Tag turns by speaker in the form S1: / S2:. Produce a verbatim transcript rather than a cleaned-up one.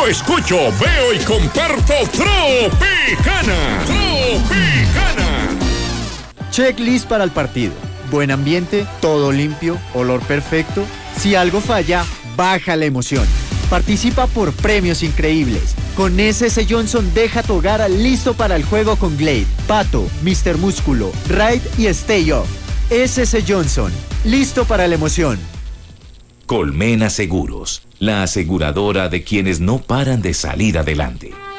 S1: Yo escucho, veo y comparto Tropicana. Tropicana.
S2: Checklist para el partido. Buen ambiente, todo limpio, olor perfecto. Si algo falla, baja la emoción. Participa por premios increíbles. Con S S Johnson deja tu hogar listo para el juego con Glade, Pato, míster Músculo, Ride y Stay Off. S S Johnson, listo para la emoción.
S3: Colmena Seguros, la aseguradora de quienes no paran de salir adelante.